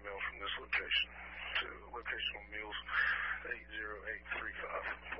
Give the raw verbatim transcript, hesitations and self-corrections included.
email from this location to locational meals eight zero eight three five.